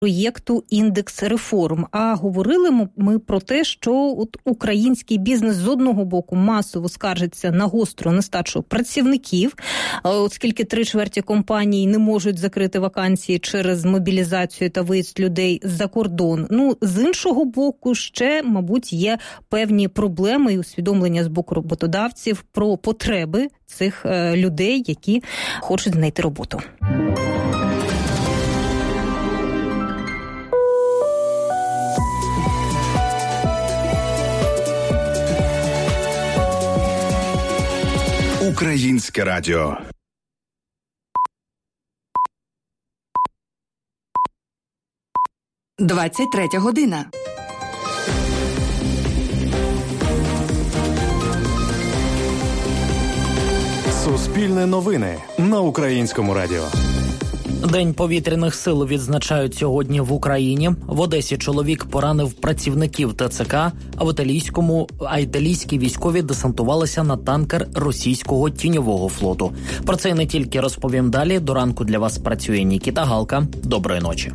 проєкту «Індекс реформ». А говорили ми про те, що от український бізнес з одного боку масово скаржиться на гостру нестачу працівників, оскільки 3/4 компаній не можуть закрити вакансії через мобілізацію та виїзд людей за кордон. Ну, з іншого боку, ще, мабуть, є певні проблеми і усвідомлення з боку роботодавців про потреби цих людей, які хочуть знайти роботу. Українське радіо. – 23 година. Суспільне новини на Українському радіо. День повітряних сил відзначають сьогодні в Україні. В Одесі чоловік поранив працівників ТЦК, а в італійські військові десантувалися на танкер російського тіньового флоту. Про це і не тільки розповім далі. До ранку для вас працює Нікіта Галка. Доброї ночі.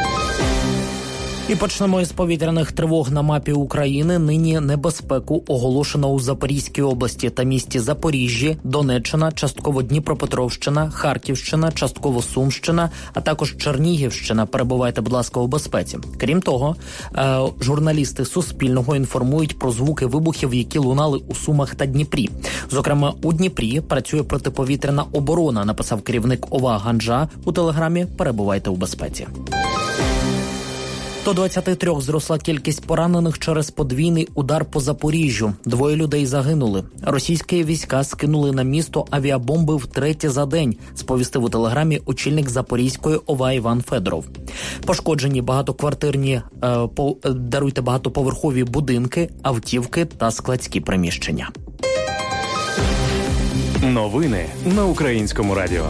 І почнемо із повітряних тривог на мапі України. Нині небезпеку оголошено у Запорізькій області та місті Запоріжжі, Донеччина, частково Дніпропетровщина, Харківщина, частково Сумщина, а також Чернігівщина. Перебувайте, будь ласка, у безпеці. Крім того, журналісти Суспільного інформують про звуки вибухів, які лунали у Сумах та Дніпрі. Зокрема, у Дніпрі працює протиповітряна оборона, написав керівник ОВА Ганджа у телеграмі. Перебувайте у безпеці. До 23 зросла кількість поранених через подвійний удар по Запоріжжю. 2 людей загинули. Російські війська скинули на місто авіабомби втретє за день, сповістив у телеграмі очільник Запорізької ОВА Іван Федоров. Пошкоджені багатоповерхові будинки, автівки та складські приміщення. Новини на Українському радіо.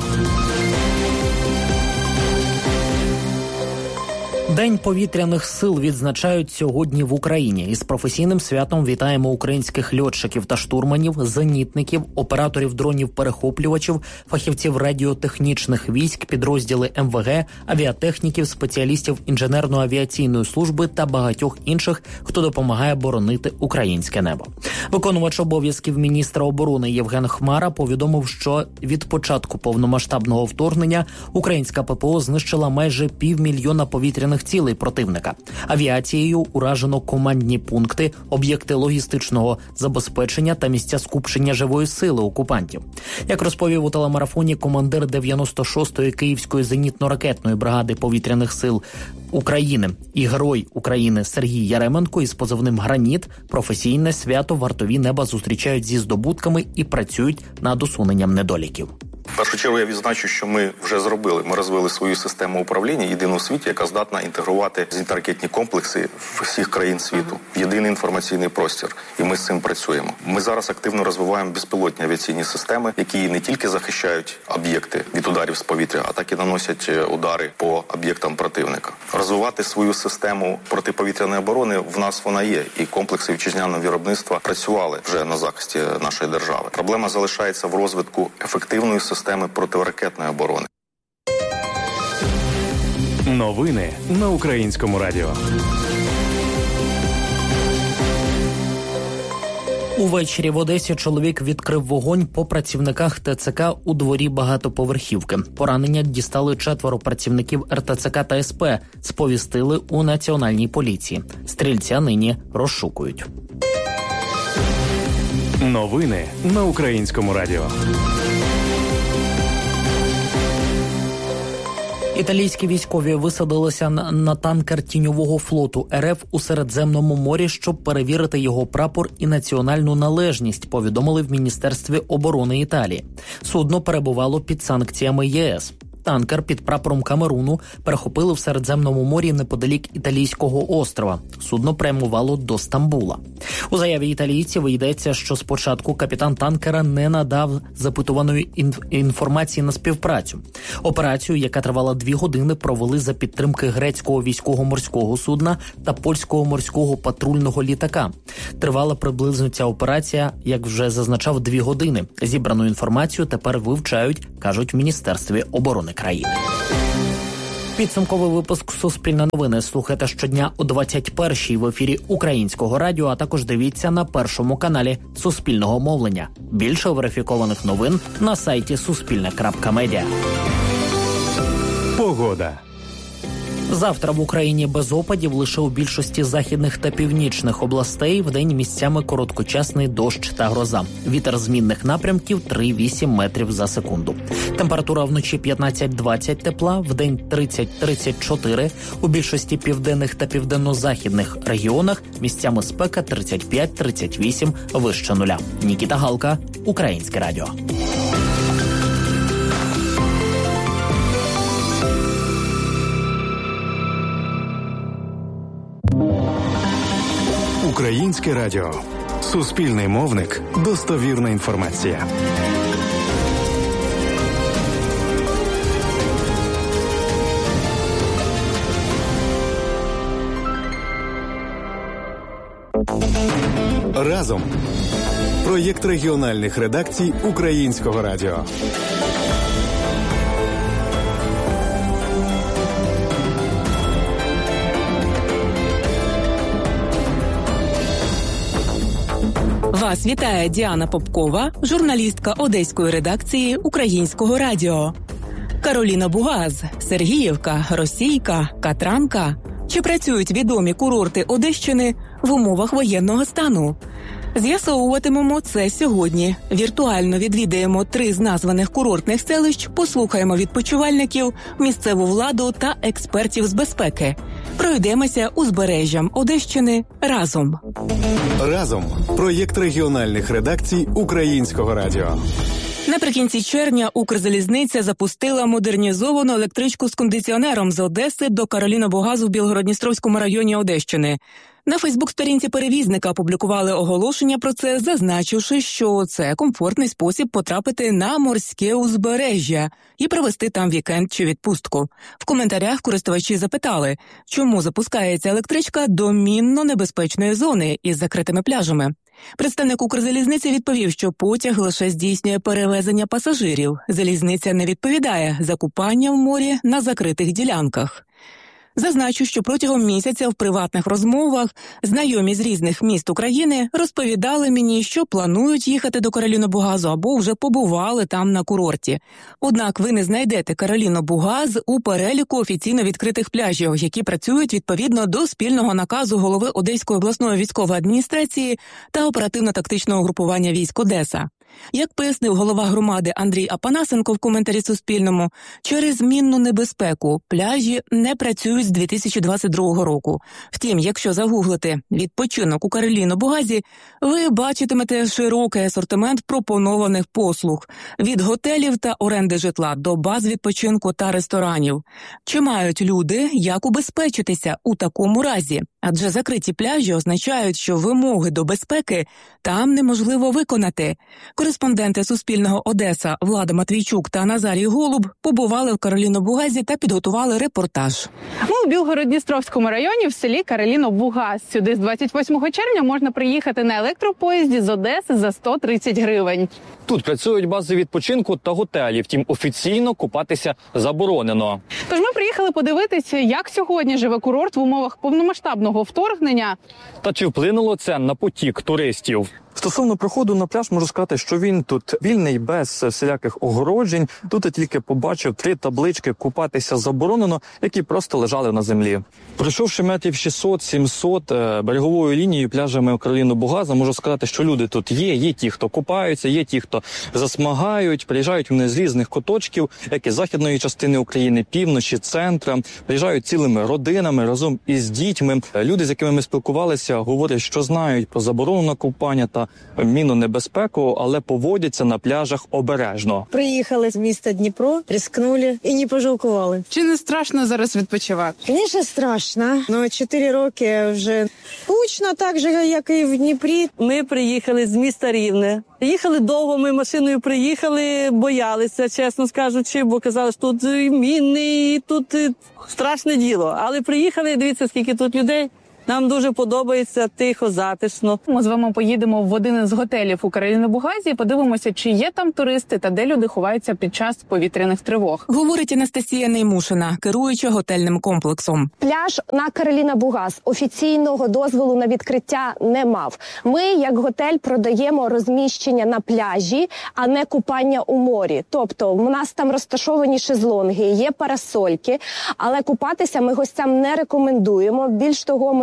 День повітряних сил відзначають сьогодні в Україні. Із професійним святом вітаємо українських льотчиків та штурманів, зенітників, операторів дронів-перехоплювачів, фахівців радіотехнічних військ, підрозділи МВГ, авіатехніків, спеціалістів інженерно-авіаційної служби та багатьох інших, хто допомагає боронити українське небо. Виконувач обов'язків міністра оборони Євген Хмара повідомив, що від початку повномасштабного вторгнення українська ППО знищила майже 500 000 повітряних цілей противника. Авіацією уражено командні пункти, об'єкти логістичного забезпечення та місця скупчення живої сили окупантів. Як розповів у телемарафоні командир 96-ї Київської зенітно-ракетної бригади повітряних сил України і герой України Сергій Яременко із позивним «Граніт», професійне свято вартові неба зустрічають зі здобутками і працюють над усуненням недоліків. В першу чергу я відзначу, що ми вже зробили. Ми розвили свою систему управління, єдину у світі, яка здатна інтегрувати зенітно-ракетні комплекси всіх країн світу в єдиний інформаційний простір. І ми з цим працюємо. Ми зараз активно розвиваємо безпілотні авіаційні системи, які не тільки захищають об'єкти від ударів з повітря, а так і наносять удари по об'єктам противника. Розвивати свою систему протиповітряної оборони в нас вона є. І комплекси вітчизняного виробництва працювали вже на захисті нашої держави. Проблема залишається в розвитку ефективної системи протиракетної оборони. Новини на Українському радіо. Увечері в Одесі чоловік відкрив вогонь по працівниках ТЦК у дворі багатоповерхівки. Поранення дістали 4 працівників РТЦК та СП, сповістили у Національній поліції. Стрільця нині розшукують. Новини на Українському радіо. Італійські військові висадилися на танкер тіньового флоту РФ у Середземному морі, щоб перевірити його прапор і національну належність, повідомили в Міністерстві оборони Італії. Судно перебувало під санкціями ЄС. Танкер під прапором Камеруну перехопили в Середземному морі неподалік італійського острова. Судно прямувало до Стамбула. У заяві італійців йдеться, що спочатку капітан танкера не надав запитуваної інформації на співпрацю. Операцію, яка тривала 2 години, провели за підтримки грецького військово-морського судна та польського морського патрульного літака. Тривала приблизно ця операція, як вже зазначав, 2 години. Зібрану інформацію тепер вивчають, кажуть в Міністерстві оборони країни. Підсумковий випуск «Суспільне новини» слухайте щодня о 21-й в ефірі Українського радіо, а також дивіться на Першому каналі Суспільного мовлення. Більше верифікованих новин на сайті suspilne.media. Погода. Завтра в Україні без опадів, лише у більшості західних та північних областей вдень місцями короткочасний дощ та гроза. Вітер змінних напрямків 3-8 метрів за секунду. Температура вночі 15-20 тепла, вдень 30-34. У більшості південних та південно-західних регіонах місцями спека 35-38 вище нуля. Нікіта Галка, Українське радіо. Українське радіо. Суспільний мовник. Достовірна інформація. Разом. Проєкт регіональних редакцій Українського радіо. Вас вітає Діана Попкова, журналістка одеської редакції Українського радіо. Кароліна Бугаз, Сергіївка, Російка, Катранка. Чи працюють відомі курорти Одещини в умовах воєнного стану? З'ясовуватимемо це сьогодні. Віртуально відвідаємо 3 з названих курортних селищ, послухаємо відпочивальників, місцеву владу та експертів з безпеки. Пройдемося узбережжям Одещини разом. Разом. Проєкт регіональних редакцій Українського радіо. Наприкінці червня Укрзалізниця запустила модернізовану електричку з кондиціонером з Одеси до Кароліно-Бугазу в Білгород-Дністровському районі Одещини. На Фейсбук-сторінці перевізника опублікували оголошення про це, зазначивши, що це комфортний спосіб потрапити на морське узбережжя і провести там вікенд чи відпустку. В коментарях користувачі запитали, чому запускається електричка до мінно-небезпечної зони із закритими пляжами. Представник Укрзалізниці відповів, що потяг лише здійснює перевезення пасажирів. Залізниця не відповідає за купання в морі на закритих ділянках. Зазначу, що протягом місяця в приватних розмовах знайомі з різних міст України розповідали мені, що планують їхати до Кароліно-Бугазу або вже побували там на курорті. Однак ви не знайдете Кароліно-Бугаз у переліку офіційно відкритих пляжів, які працюють відповідно до спільного наказу голови Одеської обласної військової адміністрації та оперативно-тактичного групування військ Одеса. Як пояснив голова громади Андрій Апанасенко в коментарі Суспільному, через мінну небезпеку пляжі не працюють з 2022 року. Втім, якщо загуглити «відпочинок у Кароліно-Бугазі», ви бачитимете широкий асортимент пропонованих послуг – від готелів та оренди житла до баз відпочинку та ресторанів. Чи мають люди, як убезпечитися у такому разі? Адже закриті пляжі означають, що вимоги до безпеки там неможливо виконати. Кореспонденти Суспільного Одеса Влада Матвійчук та Назарій Голуб побували в Кароліно-Бугазі та підготували репортаж. Ми у Білгород-Дністровському районі в селі Кароліно-Бугаз. Сюди з 28 червня можна приїхати на електропоїзді з Одеси за 130 гривень. Тут працюють бази відпочинку та готелі, втім офіційно купатися заборонено. Тож ми приїхали подивитися, як сьогодні живе курорт в умовах повномасштабного вторгнення. Та чи вплинуло це на потік туристів? Стосовно проходу на пляж, можу сказати, що він тут вільний, без всіляких огороджень. Тут я тільки побачив 3 таблички «Купатися заборонено», які просто лежали на землі. Пройшовши метрів 600-700 береговою лінією пляжами Кароліно-Бугаза, можу сказати, що люди тут є ті, хто купаються, є ті, хто засмагають, приїжджають вони з різних куточків, як із західної частини України, півночі, центра, приїжджають цілими родинами разом із дітьми. Люди, з якими ми спілкувалися, говорять, що знають про заборону на купання та мінну небезпеку, але поводяться на пляжах обережно. Приїхали з міста Дніпро, рискнули і не пожалкували. Чи не страшно зараз відпочивати? Звісно, страшно, але 4 роки вже гучно, так же, як і в Дніпрі. Ми приїхали з міста Рівне. Їхали довго, ми машиною приїхали, боялися, чесно скажучи, бо казали, що тут міни, і тут страшне діло. Але приїхали, дивіться, скільки тут людей. Нам дуже подобається, тихо, затишно. Ми з вами поїдемо в один із готелів у Карліно-Бугазі і подивимося, чи є там туристи та де люди ховаються під час повітряних тривог. Говорить Анастасія Неймушина, керуюча готельним комплексом. Пляж на Карліно-Бугаз офіційного дозволу на відкриття не мав. Ми, як готель, продаємо розміщення на пляжі, а не купання у морі. Тобто в нас там розташовані шезлонги, є парасольки, але купатися ми гостям не рекомендуємо. Більш того,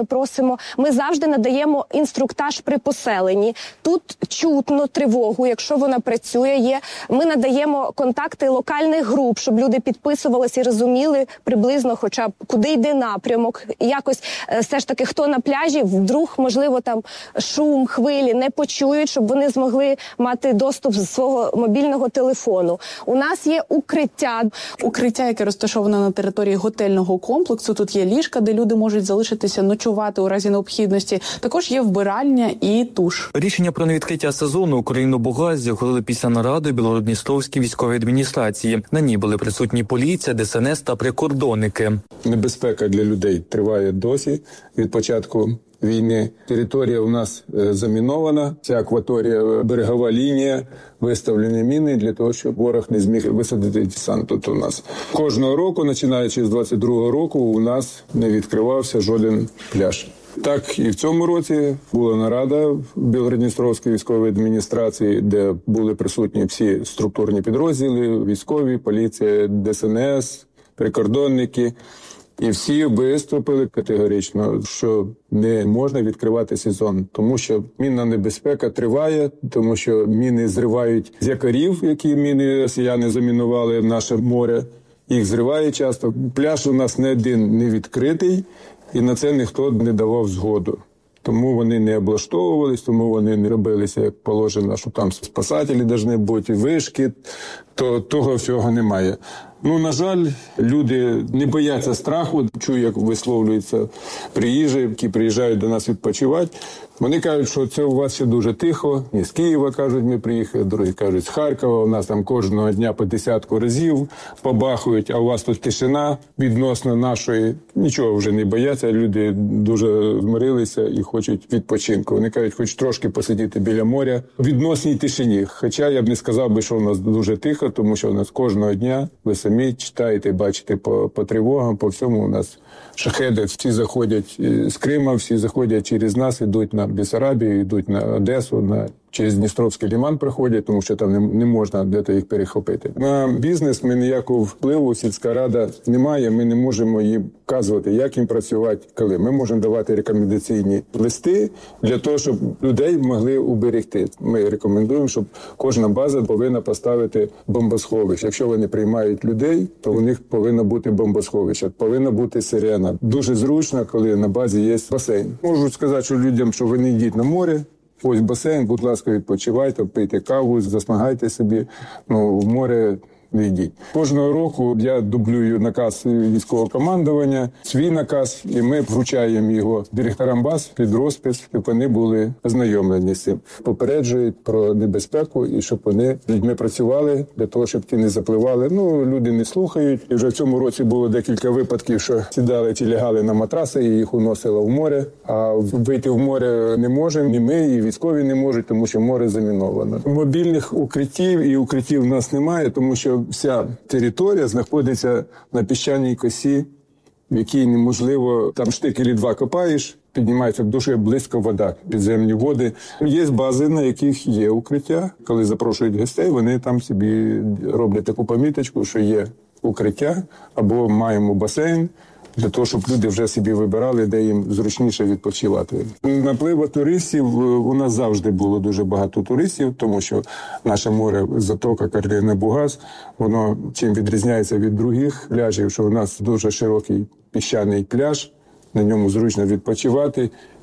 ми завжди надаємо інструктаж при поселенні. Тут чутно тривогу, якщо вона працює. Ми надаємо контакти локальних груп, щоб люди підписувалися і розуміли приблизно хоча б куди йде напрямок. Якось все ж таки, хто на пляжі, вдруг, можливо, там шум, хвилі не почують, щоб вони змогли мати доступ з свого мобільного телефону. У нас є укриття. Укриття, яке розташоване на території готельного комплексу. Тут є ліжка, де люди можуть залишитися ночувати у разі необхідності. Також є вбиральня і туш. Рішення про невідкриття сезону у Карліно-Бугазі ухвалили після наради Білгород-Дністровській військовій адміністрації. На ній були присутні поліція, ДСНС та прикордонники. Небезпека для людей триває досі від початку війни. Територія у нас замінована. Ця акваторія, берегова лінія, виставлені міни для того, щоб ворог не зміг висадити десант тут у нас. Кожного року, починаючи з 22-го року, у нас не відкривався жоден пляж. Так, і в цьому році була нарада в Білгород-Дністровській військовій адміністрації, де були присутні всі структурні підрозділи, військові, поліція, ДСНС, прикордонники. І всі виступили категорично, що не можна відкривати сезон, тому що мінна небезпека триває, тому що міни зривають з якорів, які міни росіяни замінували в наше море. Їх зриває часто. Пляж у нас не один не відкритий, і на це ніхто не давав згоду. Тому вони не облаштовувались, тому вони не робилися, як положено, що там спасателі повинні бути, вишки, то того всього немає. На жаль, люди не бояться страху. Чую, як висловлюються приїжджі, які приїжджають до нас відпочивати. Вони кажуть, що це у вас ще дуже тихо. І з Києва, кажуть, ми приїхали, другі кажуть, з Харкова. У нас там кожного дня по 10 разів побахують, а у вас тут тишина відносно нашої. Нічого вже не бояться, люди дуже змирилися і хочуть відпочинку. Вони кажуть, хоч трошки посидіти біля моря в відносній тишині. Хоча я б не сказав, що у нас дуже тихо, тому що у нас кожного дня, ви самі читаєте, бачите по тривогам, по всьому у нас шахеди, всі заходять з Крима, всі заходять через нас, йдуть на Бессарабію, йдуть на Одесу, через Дністровський лиман приходять, тому що там не можна де-то їх перехопити. На бізнес ми ніякого впливу, сільська рада немає, ми не можемо їм вказувати, як їм працювати, коли. Ми можемо давати рекомендаційні листи для того, щоб людей могли уберегти. Ми рекомендуємо, щоб кожна база повинна поставити бомбосховище. Якщо вони приймають людей, то у них повинно бути бомбосховище, повинна бути сирена. Дуже зручно, коли на базі є басейн. Можу сказати, що людям, що ви не йдіть на море, ось басейн, будь ласка, відпочивайте, пийте каву, засмагайте собі, в море не йдіть. Кожного року я дублюю наказ військового командування, свій наказ, і ми вручаємо його директорам баз під розпис, щоб вони були ознайомлені з цим. Попереджують про небезпеку і щоб вони з людьми працювали для того, щоб ті не запливали. Люди не слухають. І вже в цьому році було декілька випадків, що сідали ті лягали на матраси і їх уносило в море. А вийти в море не можемо, ні ми, і військові не можуть, тому що море заміновано. Мобільних укриттів і укриттів в нас немає, тому що вся територія знаходиться на піщаній косі, в якій неможливо, там штикелі 2 копаєш, піднімається дуже близько вода, підземні води. Є бази, на яких є укриття. Коли запрошують гостей, вони там собі роблять таку поміточку, що є укриття, або маємо басейн, для того, щоб люди вже собі вибирали, де їм зручніше відпочивати. Наплив туристів, у нас завжди було дуже багато туристів, тому що наше море, затока Карліно-Бугаз, воно чим відрізняється від других пляжів, що у нас дуже широкий піщаний пляж, на ньому зручно відпочивати.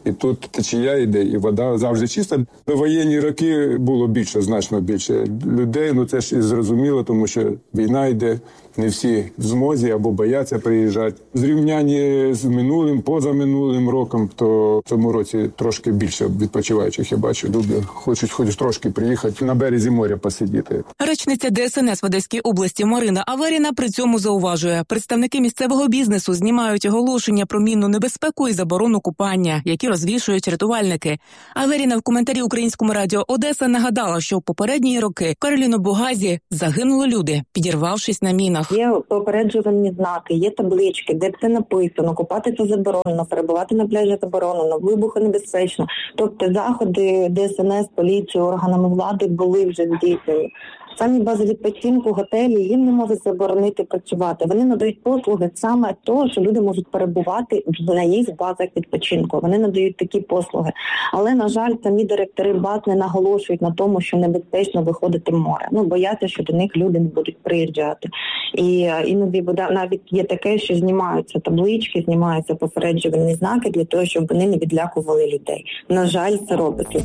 І тут течія йде, і вода завжди чиста. До воєнні роки було значно більше людей. Це ж і зрозуміло, тому що війна йде, не всі в змозі або бояться приїжджати. В зрівнянні з минулим, позаминулим роком, то в цьому році трошки більше відпочиваючих, я бачу. Люди хочуть трошки приїхати на березі моря посидіти. Речниця ДСНС в Одеській області Марина Аверіна при цьому зауважує, представники місцевого бізнесу знімають оголошення про мінну небезпеку і заборону купання, які розвішують рятувальники. Аверіна в коментарі Українському радіо Одеса нагадала, що в попередні роки в Карліно-Бугазі загинули люди, підірвавшись на мінах. Є попереджувальні знаки, є таблички, де це написано, купатися заборонено, перебувати на пляжі заборонено, вибухонебезпечно. Тобто заходи ДСНС, поліції, органами влади були вже здійснені. Самі бази відпочинку, готелі, їм не можуть заборонити працювати. Вони надають послуги саме того, що люди можуть перебувати на їх базах відпочинку. Вони надають такі послуги. Але, на жаль, самі директори баз не наголошують на тому, що небезпечно виходити в море. Бояться, що до них люди не будуть приїжджати. І іноді навіть є таке, що знімаються таблички, знімаються попереджувальні знаки для того, щоб вони не відлякували людей. На жаль, це робиться.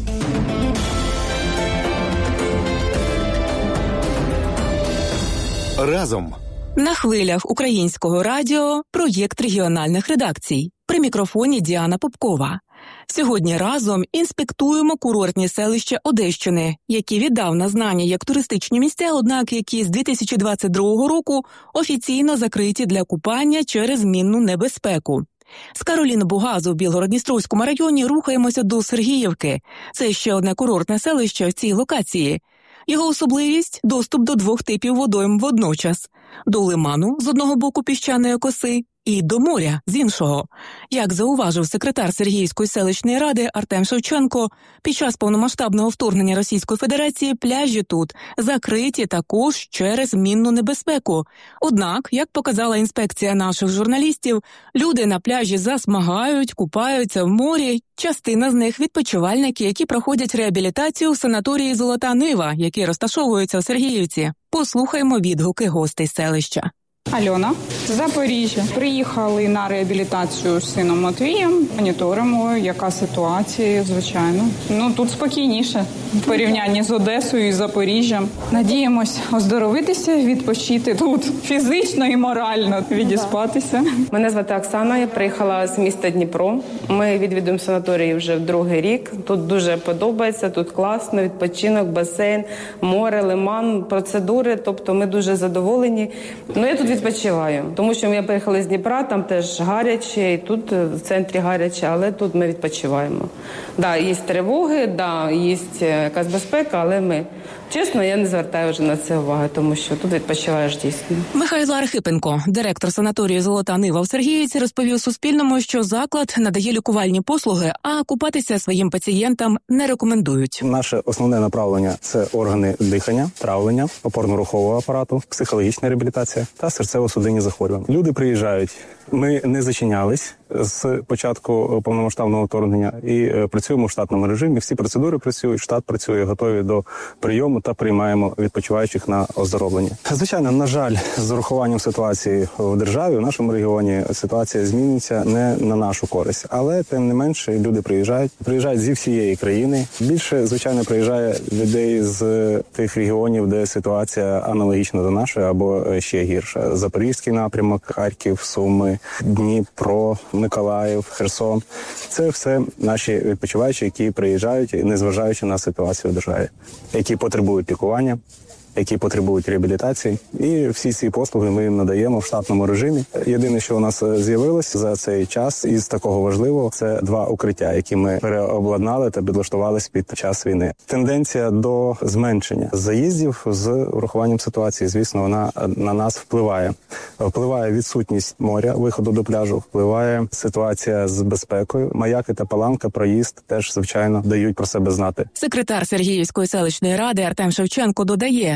Разом на хвилях Українського радіо проєкт регіональних редакцій. При мікрофоні Діана Попкова. Сьогодні разом інспектуємо курортні селища Одещини, які віддав на знання як туристичні місця, однак які з 2022 року офіційно закриті для купання через мінну небезпеку. З Кароліно-Бугазу в Білгород-Дністровському районі рухаємося до Сергіївки. Це ще одне курортне селище в цій локації. Його особливість – доступ до двох типів водойм водночас. До лиману з одного боку піщаної коси і до моря з іншого. Як зауважив секретар Сергіївської селищної ради Артем Шевченко, під час повномасштабного вторгнення Російської Федерації пляжі тут закриті також через мінну небезпеку. Однак, як показала інспекція наших журналістів, люди на пляжі засмагають, купаються в морі. Частина з них – відпочивальники, які проходять реабілітацію в санаторії «Золота Нива», який розташовується у Сергіївці. Послухаймо відгуки гостей селища. Альона, Запоріжжя. Приїхали на реабілітацію з сином Матвієм. Моніторимо, яка ситуація, звичайно. Тут спокійніше в порівнянні з Одесою і Запоріжжям. Надіємось оздоровитися, відпочити тут фізично і морально, відіспатися. Мене звати Оксана, я приїхала з міста Дніпро. Ми відвідуємо санаторії вже в другий рік. Тут дуже подобається, тут класно, відпочинок, басейн, море, лиман, процедури. Тобто ми дуже задоволені. Я тут відпочиваю, тому що ми приїхали з Дніпра, там теж гаряче, і тут в центрі гаряче, але тут ми відпочиваємо. Є тривоги, є якась безпека, але ми, чесно, я не звертаю вже на це уваги, тому що тут відпочиваєш дійсно. Михайло Архипенко, директор санаторію «Золота Нива» в Сергіївці, розповів Суспільному, що заклад надає лікувальні послуги, а купатися своїм пацієнтам не рекомендують. Наше основне направлення – це органи дихання, травлення, опорно-рухового апарату, психологічна реабілітація та серцево-судинні захворювання. Люди приїжджають. Ми не зачинялись з початку повномасштабного вторгнення і працюємо в штатному режимі. Всі процедури працюють, штат працює, готові до прийому та приймаємо відпочиваючих на оздоровлення. Звичайно, на жаль, з урахуванням ситуації в державі, в нашому регіоні, ситуація зміниться не на нашу користь. Але, тим не менше, люди приїжджають зі всієї країни. Більше, звичайно, приїжджає людей з тих регіонів, де ситуація аналогічна до нашої або ще гірша. Запорізький напрямок, Харків, Суми, Дніпро, Миколаїв, Херсон. Це все наші відпочиваючі, які приїжджають, незважаючи на ситуацію в державі, які потребують лікування, які потребують реабілітації. І всі ці послуги ми їм надаємо в штатному режимі. Єдине, що у нас з'явилось за цей час із такого важливого, це 2 укриття, які ми переобладнали та підлаштувались під час війни. Тенденція до зменшення заїздів з урахуванням ситуації, звісно, вона на нас впливає. Впливає відсутність моря, виходу до пляжу, впливає ситуація з безпекою. Маяки та паланка, проїзд теж, звичайно, дають про себе знати. Секретар Сергіївської селищної ради Артем Шевченко додає,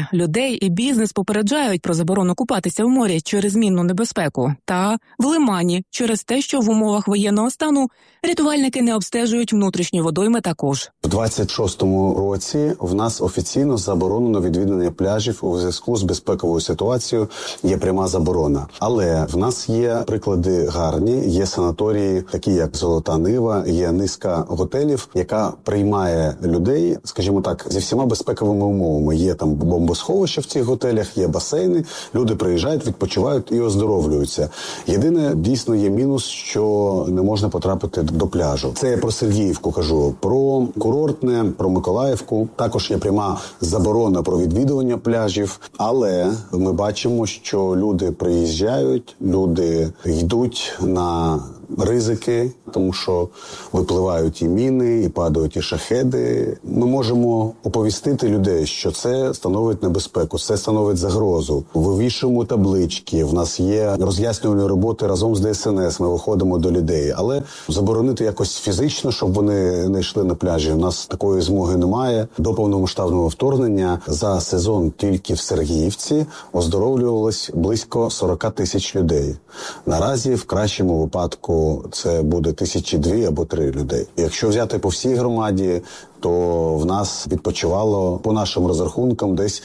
Україні людей і бізнес попереджають про заборону купатися в морі через мінну небезпеку. Та в Лимані через те, що в умовах воєнного стану рятувальники не обстежують внутрішні водойми також. У 26-му році в нас офіційно заборонено відвідування пляжів у зв'язку з безпековою ситуацією, є пряма заборона. Але в нас є приклади гарні, є санаторії, такі як Золота Нива, є низка готелів, яка приймає людей, скажімо так, зі всіма безпековими умовами. Є там бомбосховища в цих готелях, є басейни, люди приїжджають, відпочивають і оздоровлюються. Єдине, дійсно є мінус, що не можна потрапити до пляжу. Це я про Сергіївку кажу, про Курортне, про Миколаївку. Також є пряма заборона про відвідування пляжів, але ми бачимо, що люди приїжджають, люди йдуть на ризики, тому що випливають і міни, і падають і шахеди. Ми можемо оповістити людей, що це становить небезпеку, це становить загрозу. Вивішуємо таблички, в нас є роз'яснювальні роботи разом з ДСНС, ми виходимо до людей. Але заборонити якось фізично, щоб вони не йшли на пляжі, у нас такої змоги немає. До повномасштабного вторгнення за сезон тільки в Сергіївці оздоровлювалось близько 40 тисяч людей. Наразі в кращому випадку це буде 1002 або 3 людей. Якщо взяти по всій громаді, то в нас відпочивало, по нашим розрахункам, десь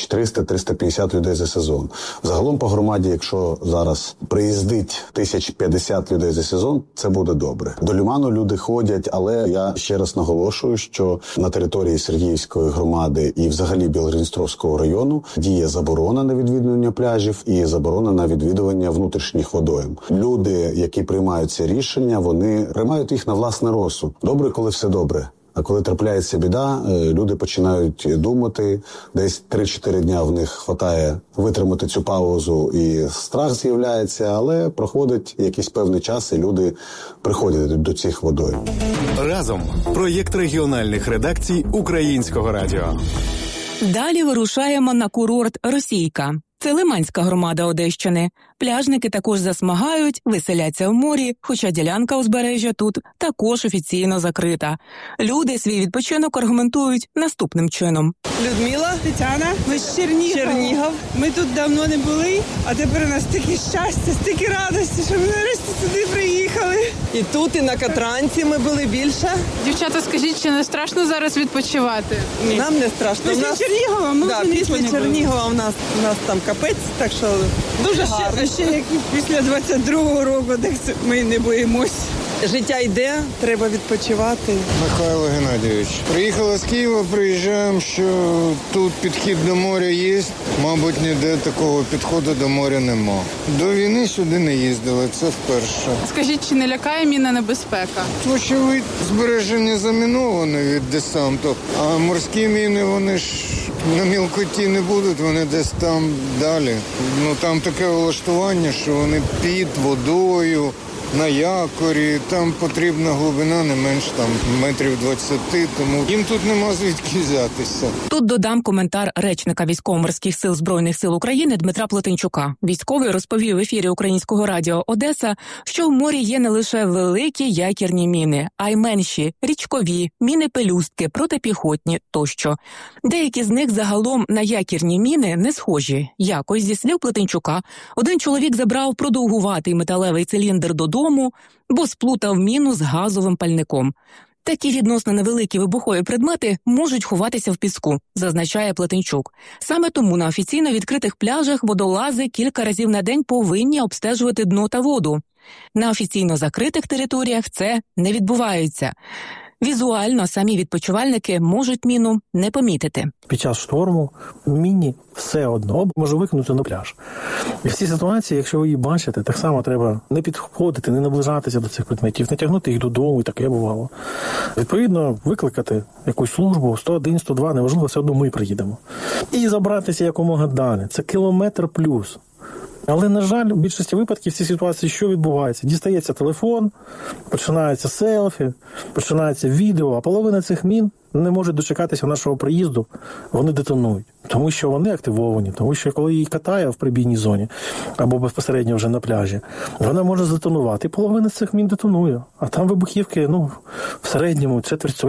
1300-350 людей за сезон. Загалом по громаді, якщо зараз приїздить 1050 людей за сезон, це буде добре. До Лиману люди ходять, але я ще раз наголошую, що на території Сергіївської громади і взагалі Білгород-Дністровського району діє заборона на відвідування пляжів і заборона на відвідування внутрішніх водойм. Люди, які приймають ці рішення, вони приймають їх на власний розсуд. Добре, коли все добре. А коли трапляється біда, люди починають думати, десь 3-4 дня в них хватає витримати цю паузу і страх з'являється, але проходить якийсь певний час і люди приходять до цих водойм. Разом. Проєкт регіональних редакцій Українського радіо. Далі вирушаємо на курорт Російка. Це Лиманська громада Одещини. Пляжники також засмагають, веселяться в морі, хоча ділянка узбережжя тут також офіційно закрита. Люди свій відпочинок аргументують наступним чином. Людмила, Тетяна, ми з Чернігов. Ми тут давно не були, а тепер у нас таке щастя, стільки радості, що ми нарешті сюди приїхали. І тут, і на Катранці ми були більше. Дівчата, скажіть, чи не страшно зараз відпочивати? Ні. Нам не страшно. Після Чернігова ми вже після Чернігова у нас там капець, так що дуже гарно. А ще як після 22-го року, так ми не боїмось. Життя йде, треба відпочивати. Михайло Геннадійович. Приїхала з Києва, приїжджаємо, що тут підхід до моря є. Мабуть, ніде такого підходу до моря нема. До війни сюди не їздили, це вперше. Скажіть, чи не лякає мінна небезпека? Очевидь, збереження заміноване від десанту, а морські міни, вони ж на мілкоті не будуть, вони десь там далі. Ну там таке влаштування, що вони під водою, на якорі, там потрібна глибина не менш там метрів 20, тому їм тут нема звідки взятися. Тут додам коментар речника Військово-морських сил Збройних сил України Дмитра Плетенчука. Військовий розповів в ефірі Українського радіо Одеса, що в морі є не лише великі якірні міни, а й менші, річкові, міни-пелюстки, протипіхотні тощо. Деякі з них загалом на якірні міни не схожі. Якось, зі слів Плетенчука, один чоловік забрав продовгуватий металевий циліндр додому, бо сплутав міну з газовим пальником. Такі відносно невеликі вибухові предмети можуть ховатися в піску, зазначає Плетенчук. Саме тому на офіційно відкритих пляжах водолази кілька разів на день повинні обстежувати дно та воду. На офіційно закритих територіях це не відбувається. Візуально самі відпочивальники можуть міну не помітити. Під час шторму міні все одно може викинути на пляж. І в цій ситуації, якщо ви її бачите, так само треба не підходити, не наближатися до цих предметів, не тягнути їх додому, і таке бувало. Відповідно, викликати якусь службу, 101, 102, неважливо, все одно ми приїдемо. І забратися якомога далі. Це кілометр плюс. Але, на жаль, в більшості випадків в цій ситуації що відбувається? Дістається телефон, починається селфі, починається відео, а половина цих мін не можуть дочекатися нашого приїзду, вони детонують. Тому що вони активовані, тому що коли її катає в прибійній зоні або безпосередньо вже на пляжі, вона може здетонувати. І половина цих мін детонує. А там вибухівки, в середньому 250.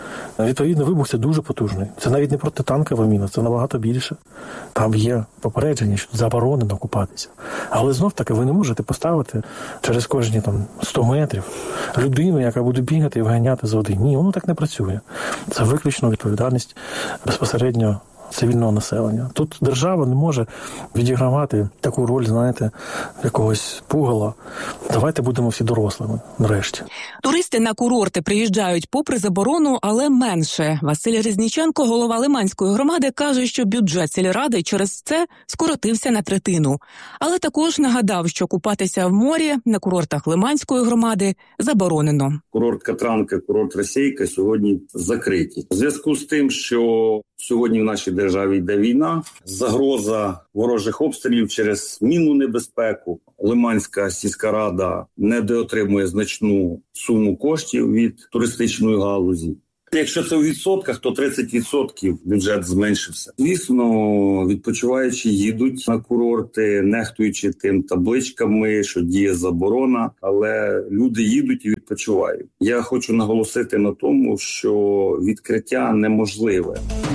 Відповідно, вибух це дуже потужний. Це навіть не протитанкова міна, це набагато більше. Там є попередження, що заборонено купатися. Але знов-таки ви не можете поставити через кожні 100 метрів людину, яка буде бігати і виганяти з води. Ні, воно так не працює. Це виключно відповідальність безпосередньо цивільного населення. Тут держава не може відігравати таку роль, знаєте, якогось пугала. Давайте будемо всі дорослими, нарешті. Туристи на курорти приїжджають попри заборону, але менше. Василь Різніченко, голова Лиманської громади, каже, що бюджет сільради через це скоротився на третину. Але також нагадав, що купатися в морі на курортах Лиманської громади заборонено. Курорт Катранка, курорт Російка сьогодні закриті. У зв'язку з тим, що сьогодні в нашій державі йде війна, загроза ворожих обстрілів через мінну небезпеку. Лиманська сільська рада недоотримує значну суму коштів від туристичної галузі. Якщо це у відсотках, то 30% бюджет зменшився. Звісно, відпочиваючі їдуть на курорти, нехтуючи тим табличками, що діє заборона, але люди їдуть і відпочивають. Я хочу наголосити на тому, що відкриття неможливе.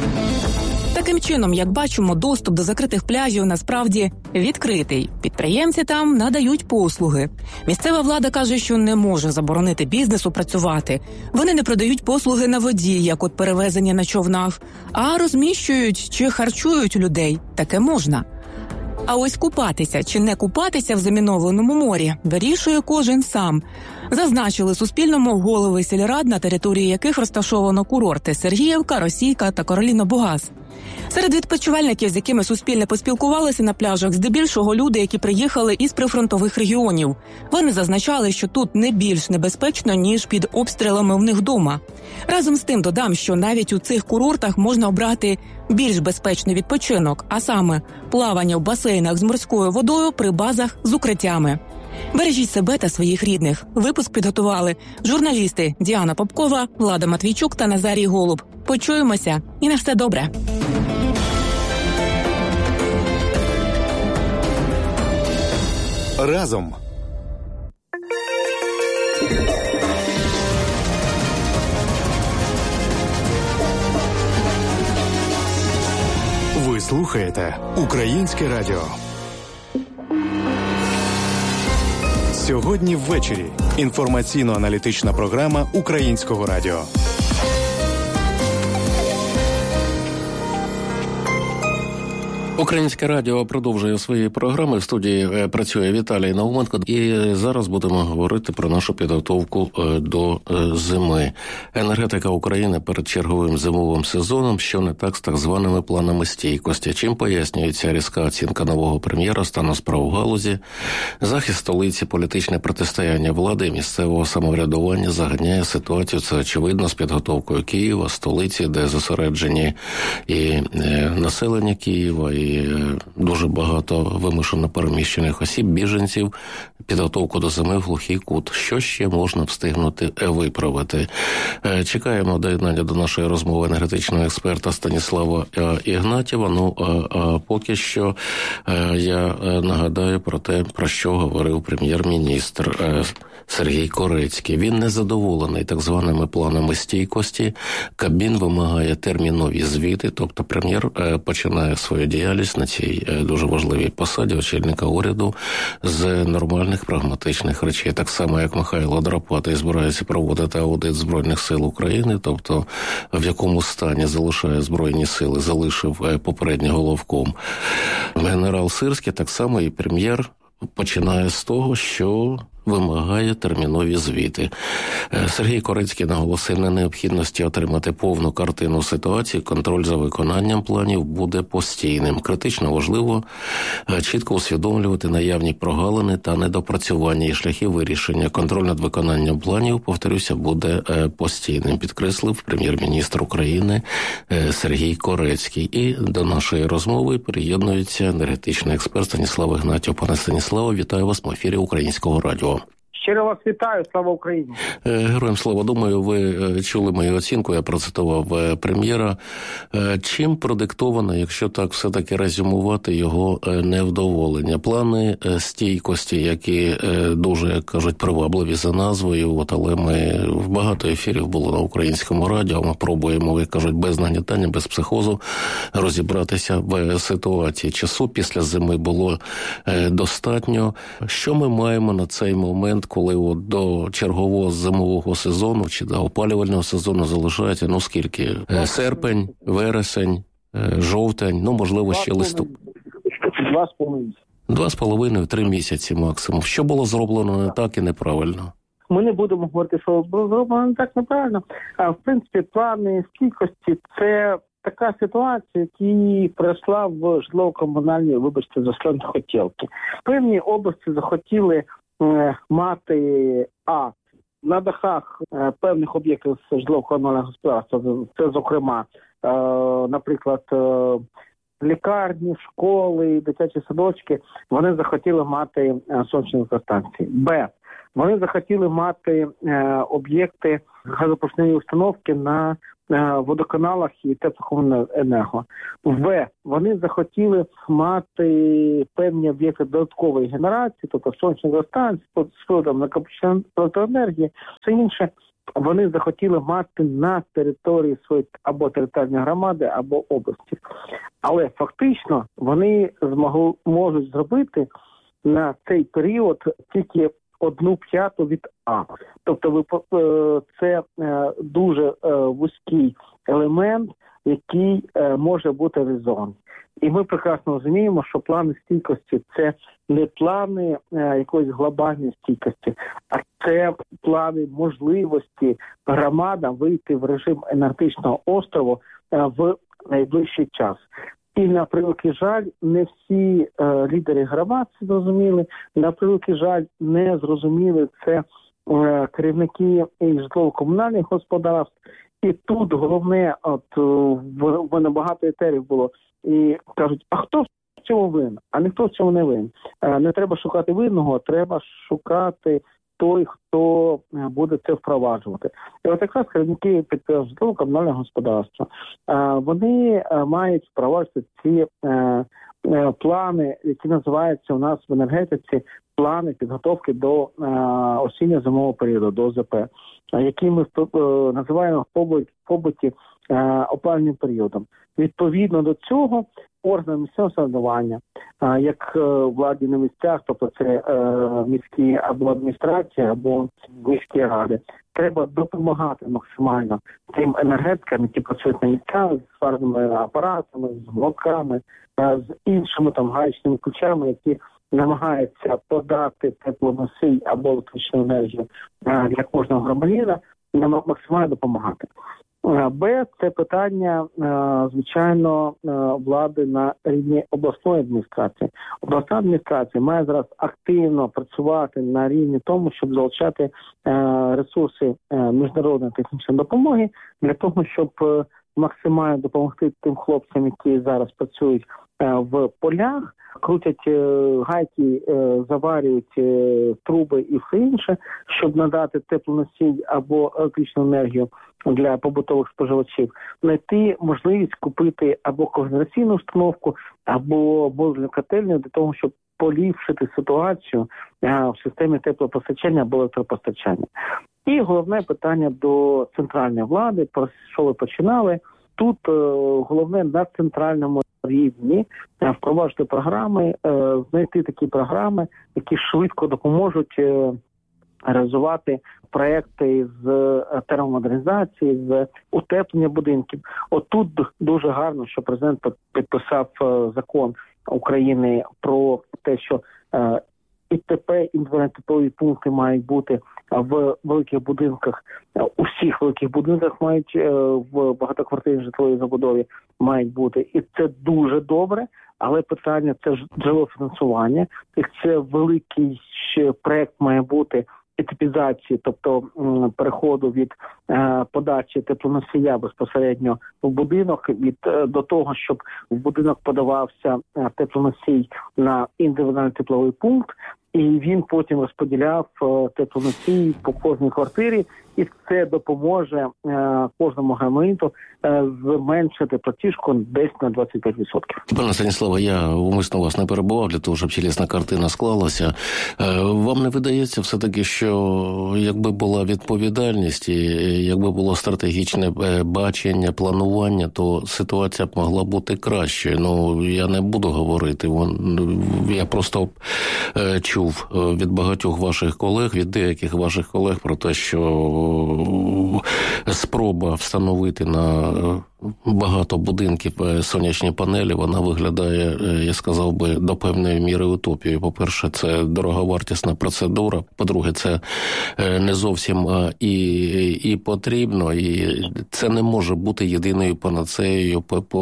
Таким чином, як бачимо, доступ до закритих пляжів насправді відкритий. Підприємці там надають послуги. Місцева влада каже, що не може заборонити бізнесу працювати. Вони не продають послуги на воді, як от перевезення на човнах, а розміщують чи харчують людей. Таке можна. А ось купатися чи не купатися в замінованому морі вирішує кожен сам. Зазначили Суспільному голови сільрад, на території яких розташовано курорти Сергіївка, Російка та Короліно-Бугаз. Серед відпочивальників, з якими Суспільне поспілкувалося на пляжах, здебільшого люди, які приїхали із прифронтових регіонів. Вони зазначали, що тут не більш небезпечно, ніж під обстрілами в них вдома. Разом з тим додам, що навіть у цих курортах можна обрати більш безпечний відпочинок, а саме плавання в басейнах з морською водою при базах з укриттями. Бережіть себе та своїх рідних. Випуск підготували журналісти Діана Попкова, Влада Матвійчук та Назарій Голуб. Почуємося і на все добре. Разом. Ви слухаєте Українське радіо. Сьогодні ввечері. Інформаційно-аналітична програма Українського радіо. Українське радіо продовжує свої програми. В студії працює Віталій Науменко. І зараз будемо говорити про нашу підготовку до зими. Енергетика України перед черговим зимовим сезоном, що не так з так званими планами стійкості. Чим пояснюється різка оцінка нового прем'єра стану справ в галузі? Захист столиці, політичне протистояння влади і місцевого самоврядування заганяє ситуацію. Це очевидно з підготовкою Києва, столиці, де зосереджені і населення Києва, і дуже багато вимушено переміщених осіб, біженців, підготовку до зими в глухий кут. Що ще можна встигнути виправити? Чекаємо доєднання до нашої розмови енергетичного експерта Станіслава Ігнатєва. А поки що я нагадаю про те, про що говорив прем'єр-міністр Сергій Корецький. Він не задоволений так званими планами стійкості. Кабмін вимагає термінові звіти, тобто прем'єр починає свою діяльність на цій дуже важливій посаді очільника уряду з нормальних прагматичних речей. Так само, як Михайло Драпатий збирається проводити аудит Збройних сил України, тобто в якому стані залишає Збройні сили, залишив попередній головком генерал Сирський, так само і прем'єр починає з того, що вимагає термінові звіти. Сергій Корецький наголосив на необхідності отримати повну картину ситуації. Контроль за виконанням планів буде постійним. Критично важливо чітко усвідомлювати наявні прогалини та недопрацювання і шляхи вирішення. Контроль над виконанням планів, повторюся, буде постійним, підкреслив прем'єр-міністр України Сергій Корецький. І до нашої розмови приєднується енергетичний експерт Станіслав Ігнатєв. Пане Станіславе, вітаю вас в ефірі Українського радіо. Щиро вас вітаю, слава Україні. Героям слава. Думаю, ви чули мою оцінку, я процитував прем'єра. Чим продиктовано, якщо так все-таки резюмувати, його невдоволення? Плани стійкості, які дуже, як кажуть, привабливі за назвою, але ми в багато ефірів було на Українському радіо, ми пробуємо, як кажуть, без нагнітання, без психозу розібратися в ситуації. Часу після зими було достатньо. Що ми маємо на цей момент, коли до чергового зимового сезону чи до опалювального сезону залишається, скільки? Серпень, вересень, жовтень, можливо, ще листопад. 2,5-3 місяці максимум. Що було зроблено не так і неправильно? Ми не будемо говорити, що було зроблено не так неправильно. А в принципі, плани стійкості – це така ситуація, яка пройшла в житлово-комунальній, заслон хотілки. Певні області захотіли мати на дахах певних об'єктів житлово-комунального господарства, це, зокрема, наприклад, лікарні, школи, дитячі садочки, вони захотіли мати сонячні електростанції. Вони захотіли мати об'єкти газопоршневої установки на водоканалах і теплокомуненерго. Вони захотіли мати певні об'єкти додаткової генерації, тобто сонячні електростанції, з приводом накопичення електроенергії, все інше. Вони захотіли мати на території своєї або територіальної громади, або області. Але фактично вони можуть зробити на цей період тільки 1/5 від А. Тобто це дуже вузький елемент, який може бути реалізований. І ми прекрасно розуміємо, що плани стійкості – це не плани якоїсь глобальної стійкості, а це плани можливості громадам вийти в режим енергетичного острову в найближчий час. І, на превеликий жаль, не всі лідери громад це зрозуміли, на превеликий жаль, не зрозуміли це керівники житлово-комунальних господарств. І тут головне, в мене багато етерів було, і кажуть, а хто в цьому винен? А ніхто в цьому не винен. Не треба шукати винного, треба шукати той, хто буде це впроваджувати. І от якраз керівники підприємств житлово-комунального господарства, вони мають впроваджувати ці плани, які називаються у нас в енергетиці плани підготовки до осінньо-зимового періоду, до ОЗП, які ми називаємо в побуті опалювальним періодом. Відповідно до цього органи місцевого самоврядування, як владі на місцях, тобто це міські або адміністрації, або міські ради, треба допомагати максимально тим енергетикам, які працюють на місцях, з сварними апаратами, з молотками, з іншими гаючними ключами, які намагаються подати теплоносій або електричну енергію для кожного громадянина, максимально допомагати. Це питання, звичайно, влади на рівні обласної адміністрації. Обласна адміністрація має зараз активно працювати на рівні тому, щоб залучати ресурси міжнародної технічної допомоги для того, щоб максимально допомогти тим хлопцям, які зараз працюють в полях, крутять гайки, заварюють труби і все інше, щоб надати теплоносій або електричну енергію для побутових споживачів, знайти можливість купити або когенераційну установку, або модульну котельню для того, щоб поліпшити ситуацію в системі теплопостачання або електропостачання. І головне питання до центральної влади, про що ви починали. Тут головне на центральному рівні впроваджувати програми, знайти такі програми, які швидко допоможуть реалізувати проекти з термомодернізації, з утеплення будинків. Отут дуже гарно, що президент підписав закон України про те, що ІТП, індивідуальні теплові пункти мають бути в великих будинках, у всіх великих будинках мають, в багатоквартирній житловій забудові мають бути. І це дуже добре, але питання – це джерело фінансування, і це великий проект має бути етипізації, тобто переходу від подачі теплоносія безпосередньо в будинок, до того, щоб в будинок подавався теплоносій на індивідуальний тепловий пункт, і він потім розподіляв теплоносій по кожній квартирі, і це допоможе кожному громадянину зменшити платіжку десь на 25%. Пане Станіславе, я умисно вас не перебував для того, щоб цілісна картина склалася. Вам не видається все-таки, що якби була відповідальність і якби було стратегічне бачення, планування, то ситуація б могла бути кращою. Ну, я не буду говорити. Я просто чув від багатьох ваших колег, від деяких ваших колег про те, що спроба встановити на багато будинків сонячні панелі, вона виглядає, я сказав би, до певної міри утопією. По-перше, це дороговартісна процедура. По-друге, це не зовсім і потрібно, і це не може бути єдиною панацеєю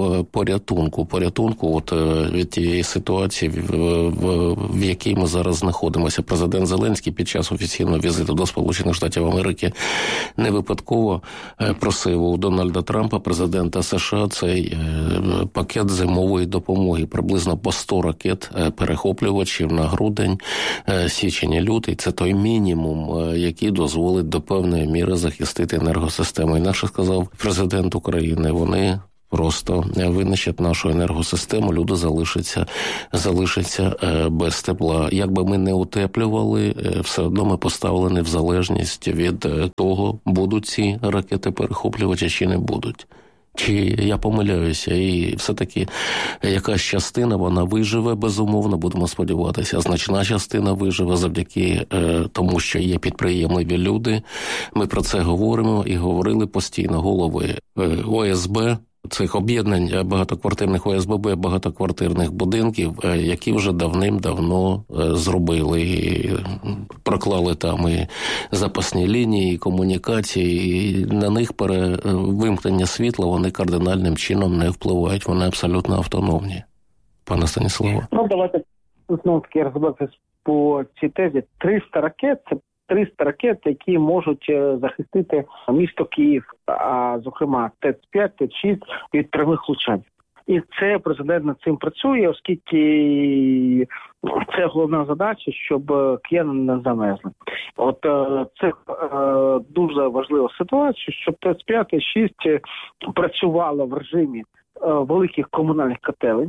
порятунку от від тієї ситуації, в якій ми зараз знаходимося. Президент Зеленський під час офіційного візиту до Сполучених Штатів Америки не випадково просив у Дональда Трампа, президента США, цей пакет зимової допомоги. Приблизно по 100 ракет перехоплювачів на грудень, січень і лютий. Це той мінімум, який дозволить до певної міри захистити енергосистему. Інакше сказав президент України, вони просто винищать нашу енергосистему, люди залишаться без тепла. Як би ми не утеплювали, все одно ми поставлені в залежність від того, будуть ці ракети-перехоплювачі чи не будуть. Чи я помиляюся, і все-таки якась частина, вона виживе, безумовно, будемо сподіватися. Значна частина виживе завдяки тому, що є підприємливі люди. Ми про це говоримо і говорили постійно. Голови ОСБ, цих об'єднань багатоквартирних ОСББ, багатоквартирних будинків, які вже давним-давно зробили, і проклали там і запасні лінії, і комунікації, і на них вимкнення світла, вони кардинальним чином не впливають, вони абсолютно автономні. Пане Станіславе. Ну, давайте знову-таки розбиратися по цій тезі. 300 ракет – це 300 ракет, які можуть захистити місто Київ, а зокрема ТЕЦ-5, ТЕЦ-6 від прямих влучань. І це президент над цим працює, оскільки це головна задача, щоб кияни не замерзли. От це дуже важлива ситуація, щоб ТЕЦ-5, ТЕЦ-6 працювало в режимі великих комунальних котелень.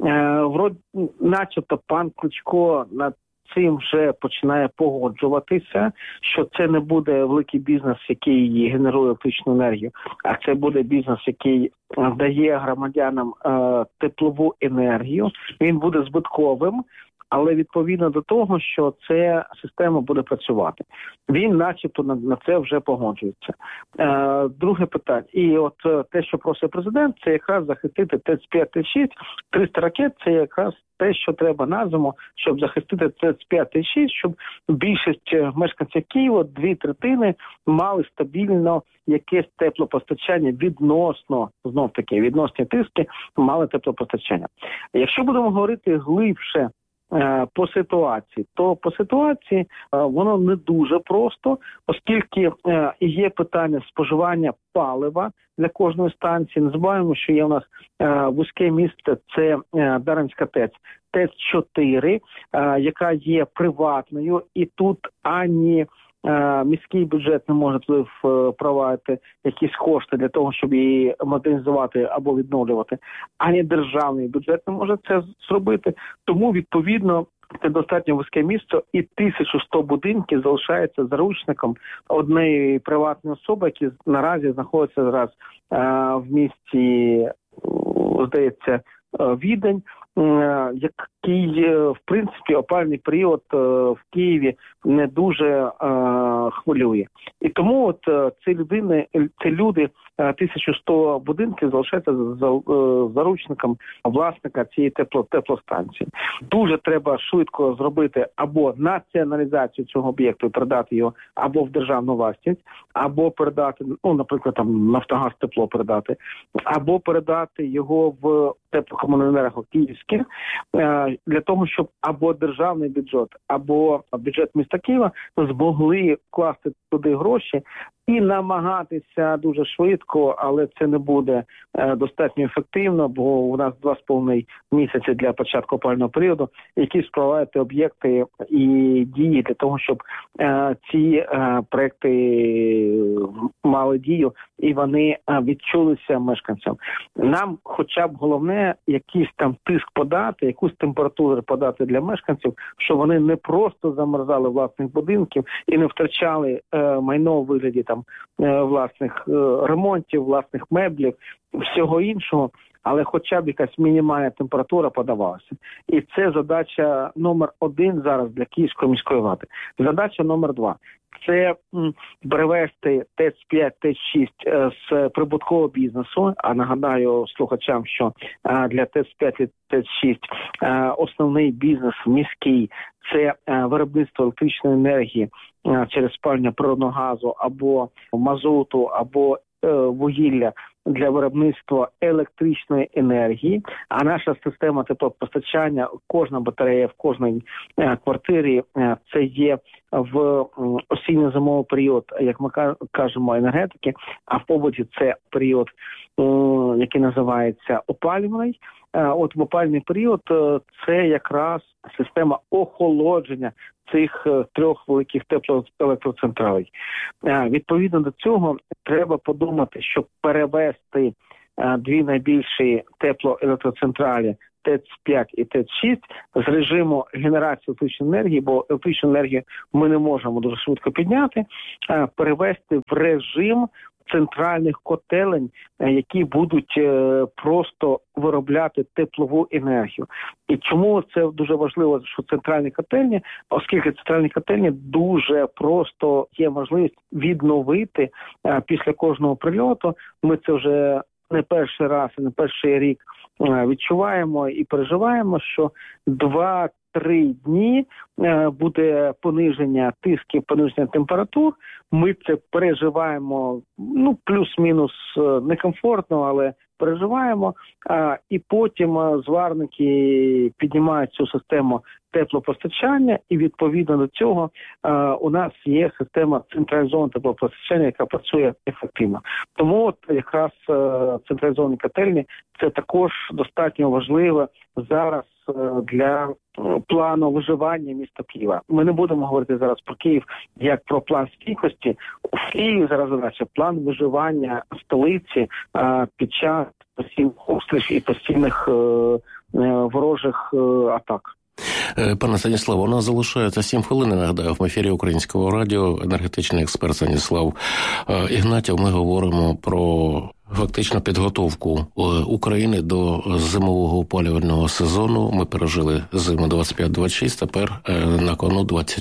Начебто пан Кличко над цим вже починає погоджуватися, що це не буде великий бізнес, який генерує електричну енергію, а це буде бізнес, який дає громадянам теплову енергію. Він буде збитковим, але відповідно до того, що ця система буде працювати. Він начебто на це вже погоджується. Друге питання. І от те, що просить президент, це якраз захистити ТЕЦ-5, ТЕЦ-6. 300 ракет – це якраз те, що треба на зиму, щоб захистити ТЕЦ-5, ТЕЦ-6, щоб більшість мешканців Києва, 2/3, мали стабільно якесь теплопостачання відносно, знов-таки, відносні тиски, мали теплопостачання. Якщо будемо говорити глибше по ситуації, то по ситуації воно не дуже просто, оскільки є питання споживання палива для кожної станції. Не забуваємо, що є у нас вузьке місце, це Дарницька ТЕЦ, ТЕЦ-4, яка є приватною, і тут ані міський бюджет не може впровадити якісь кошти для того, щоб її модернізувати або відновлювати, ані державний бюджет не може це зробити. Тому, відповідно, це достатньо вузьке місце, і 1100 будинків залишається заручником однієї приватної особи, які наразі знаходяться зараз в місті, здається, Відень, який, в принципі, опалювальний період в Києві не дуже хвилює. І тому от ці люди, 1100 будинків залишаються заручником власника цієї теплостанції. Дуже треба швидко зробити або націоналізацію цього об'єкту і передати його або в державну власність, або передати, наприклад, там Нафтогаз тепло передати, або передати його в теплокомуненерго Київське, для того, щоб або державний бюджет, або бюджет міста Києва змогли вкласти туди гроші і намагатися дуже швидко, але це не буде достатньо ефективно, бо у нас 2,5 місяці для початку опалювального періоду, які спровадити об'єкти і дії для того, щоб ці проекти мали дію і вони відчулися мешканцям. Нам хоча б головне якийсь там тиск подати, якусь температуру подати для мешканців, щоб вони не просто замерзали власних будинків і не втрачали майно у вигляді там власних ремонтів, власних меблів, всього іншого, але хоча б якась мінімальна температура подавалася. І це задача номер 1 зараз для Київської міської влади. Задача номер 2 – це перевести ТЕЦ-5, ТЕЦ-6 з прибуткового бізнесу. А нагадаю слухачам, що для ТЕЦ-5 і ТЕЦ-6 основний бізнес міський – це виробництво електричної енергії через спалення природного газу або мазуту, або вугілля для виробництва електричної енергії, а наша система теплопостачання, кожна батарея в кожній квартирі, це є в осінньо-зимовий період, як ми кажемо, енергетики, а в побуті це період, який називається опалювальний. От в опалювальний період це якраз система охолодження цих 3 великих теплоелектроцентралей. Відповідно до цього треба подумати, щоб перевести 2 найбільші теплоелектроцентралі ТЕЦ-5 і ТЕЦ-6 з режиму генерації електричної енергії, бо електричну енергію ми не можемо дуже швидко підняти, перевести в режим центральних котелень, які будуть просто виробляти теплову енергію. І чому це дуже важливо, що центральні котельні, оскільки центральні котельні дуже просто є можливість відновити після кожного прильоту. Ми це вже не перший раз і не перший рік відчуваємо і переживаємо, що 2-3 дні буде пониження тисків, пониження температур. Ми це переживаємо, плюс-мінус некомфортно, але переживаємо. І потім зварники піднімають цю систему теплопостачання, і відповідно до цього у нас є система централізованого теплопостачання, яка працює ефективно. Тому от якраз централізовані котельні – це також достатньо важливо зараз для плану виживання міста Києва. Ми не будемо говорити зараз про Київ як про план стійкості. У Києві зараз задача план виживання столиці під час постійних обстрілів і постійних ворожих атак. Пане Станіславе, у нас залишається 7 хвилин, нагадаю, в ефірі Українського радіо енергетичний експерт Станіслав Ігнатів. Ми говоримо про фактично підготовку України до зимового опалювального сезону. Ми пережили зиму 25-26, тепер на кону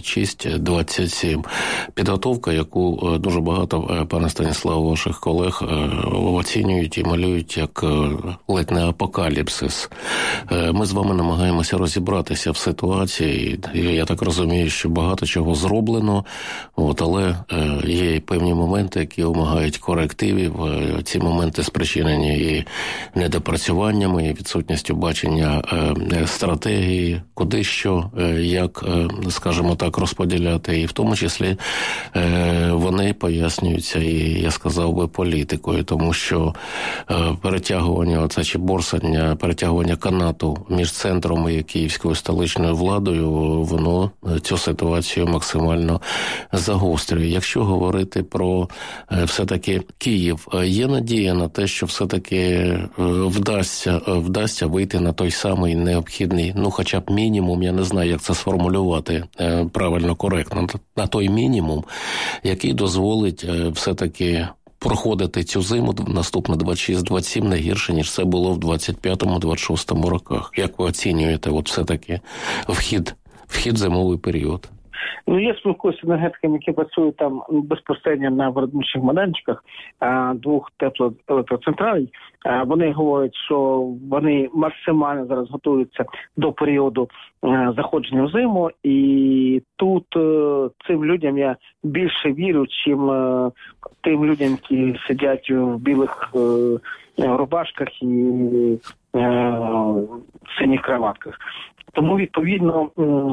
26-27. Підготовка, яку дуже багато, пане Станіславе, ваших колег оцінюють і малюють як ледь не апокаліпсис. Ми з вами намагаємося розібратися в ситуації. Я так розумію, що багато чого зроблено, але є певні моменти, які вимагають корективів. Ці моменти спричинені і недопрацюваннями, і відсутністю бачення стратегії, куди що, як, скажімо так, розподіляти. І в тому числі вони пояснюються, і я сказав би, політикою, тому що перетягування, оце чи борсання, перетягування канату між центром і київською столичною владою, воно цю ситуацію максимально загострює. Якщо говорити про все-таки Київ, є надія на те, що все-таки вдасться вийти на той самий необхідний, хоча б мінімум, я не знаю, як це сформулювати правильно, коректно, на той мінімум, який дозволить все-таки проходити цю зиму наступно 26-27 не гірше, ніж це було в 25-26 роках. Як ви оцінюєте все-таки вхід в зимовий період? Я спілкуюся з енергетиками, які працюють там безпосередньо на виробничих майданчиках 2 теплоелектроцентралей. Вони говорять, що вони максимально зараз готуються до періоду заходження в зиму. І тут цим людям я більше вірю, чим тим людям, які сидять в білих рубашках і синіх краватках. Тому, відповідно,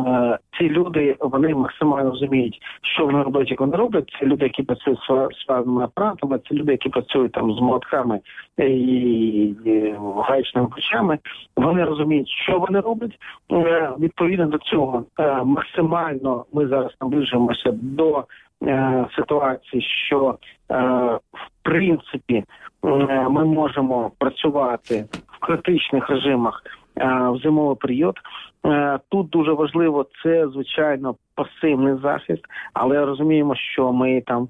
ці люди, вони максимально розуміють, що вони роблять, як вони роблять. Це люди, які працюють з складними апаратами, це люди, які працюють там з молотками і гаечними ключами. Вони розуміють, що вони роблять. Відповідно до цього, максимально ми зараз наближуємося до ситуації, що, в принципі, ми можемо працювати в критичних режимах в зимовий період. Тут дуже важливо, це, звичайно, пасивний захист, але розуміємо, що ми там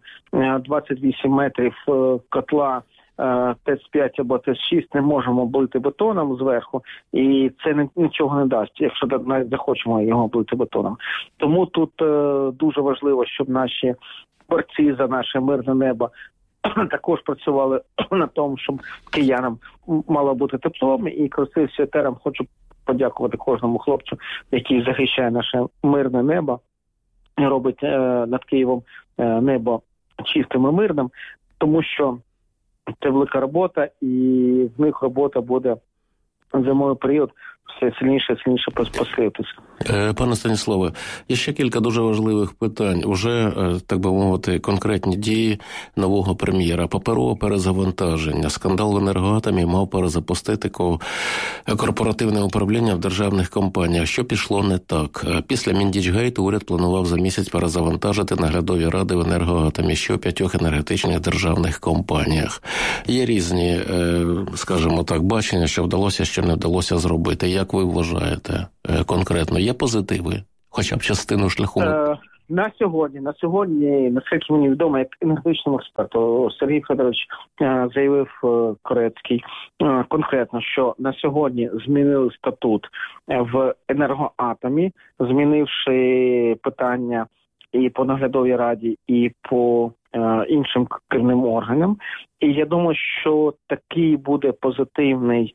28 метрів котла ТЕЦ-5 або ТЕЦ-6 не можемо облити бетоном зверху, і це нічого не дасть, якщо навіть захочемо його облити бетоном. Тому тут дуже важливо, щоб наші борці за наше мирне небо також працювали на тому, щоб киянам мало бути теплом, і користуючись етером, хочу подякувати кожному хлопцю, який захищає наше мирне небо, робить над Києвом небо чистим і мирним, тому що це велика робота, і в них робота буде в зимовий період все сильніше і сильніше посилитися. Пане Станіславе, є ще кілька дуже важливих питань. Уже, так би мовити, конкретні дії нового прем'єра. Паперове перезавантаження. Скандал в енергоатомі мав перезапустити корпоративне управління в державних компаніях. Що пішло не так? Після Міндічгейту уряд планував за місяць перезавантажити наглядові ради в енергоатомі, що в 5 енергетичних державних компаніях. Є різні, скажімо так, бачення, що вдалося, що не вдалося зробити. Як ви вважаєте конкретно? Є позитиви? Хоча б частину шляху? На сьогодні, наскільки мені відомо, як енергетичному експерту, Сергій Федорович заявив Корецький конкретно, що на сьогодні змінили статут в енергоатомі, змінивши питання і по наглядовій раді, і по іншим керівним органам. І я думаю, що такий буде позитивний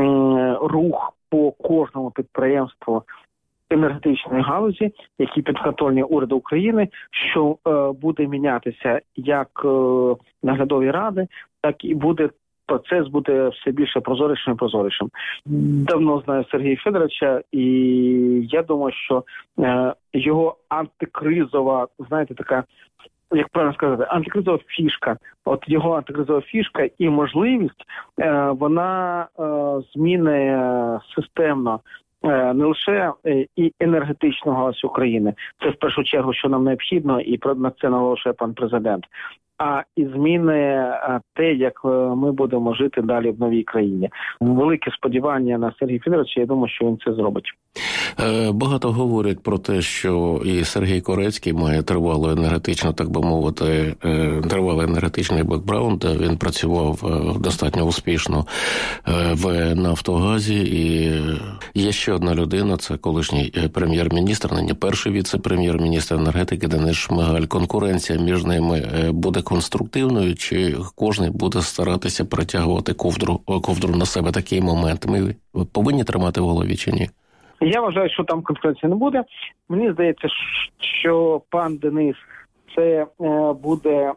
рух по кожному підприємству енергетичної галузі, які підконтрольні уряду України, що буде мінятися як наглядові ради, так і процес буде все більше прозорішим і прозорішим. Давно знаю Сергія Федоровича, і я думаю, що його антикризова, знаєте, така, як правильно сказати, антикризова фішка. От його антикризова фішка і можливість, вона змінює системно не лише і енергетичну галузь України. Це в першу чергу, що нам необхідно, і на це наголошує пан президент. А і зміни те, як ми будемо жити далі в новій країні. Велике сподівання на Сергія Федоровича, я думаю, що він це зробить. Багато говорять про те, що і Сергій Корецький має тривалу енергетичну, так би мовити, тривалий енергетичний бекграунд. Він працював достатньо успішно в Нафтогазі. І є ще одна людина, це колишній прем'єр-міністр, нині перший віце-прем'єр-міністр енергетики Денис Шмигаль. Конкуренція між ними буде конструктивною, чи кожен буде старатися притягувати ковдру на себе? Такий момент ми повинні тримати в голові чи ні? Я вважаю, що там конкуренції не буде. Мені здається, що пан Денис це буде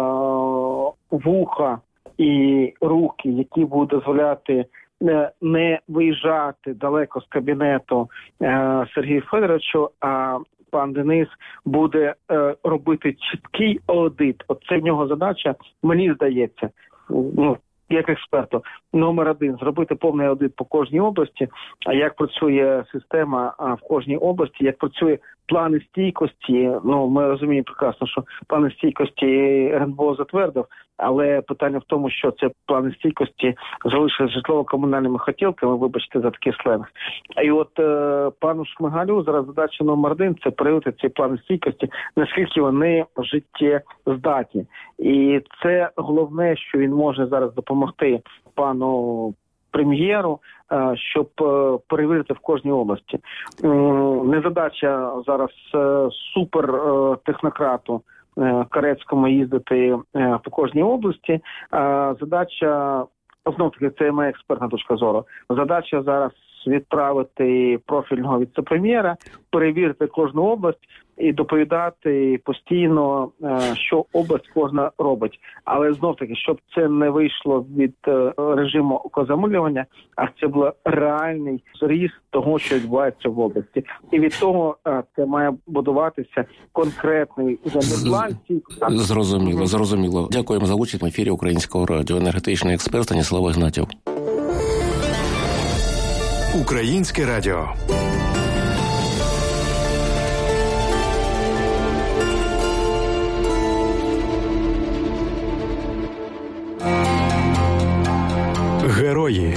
вуха і руки, які будуть дозволяти не виїжджати далеко з кабінету Сергію Федоровичу, а пан Денис буде робити чіткий аудит. Оце в нього задача, мені здається, як експерту, номер 1 – зробити повний аудит по кожній області, а як працює система в кожній області, як працює плани стійкості. Ми розуміємо прекрасно, що плани стійкості РНБО затвердив, але питання в тому, що це плани стійкості залишили житлово-комунальними хотілками, вибачте за такий сленг. І от пану Шмигалю зараз задача номер 1 – це перевірити ці плани стійкості, наскільки вони життєздатні. І це головне, що він може зараз допомогти пану прем'єру, щоб перевірити в кожній області. Не задача зараз супертехнократу Корецькому їздити по кожній області. Задача, знов-таки, це моя експертна точка зору, задача зараз відправити профільного віце-прем'єра, перевірити кожну область і доповідати постійно, що область кожна робить. Але знов-таки, щоб це не вийшло від режиму окозамилювання, а це було реальний зріз того, що відбувається в області. І від того це має будуватися конкретний землеплан. Зрозуміло. Дякуємо за участь в ефірі Українського радіо. Енергетичний експерт Станіслав Ігнатів. Українське радіо. Герої.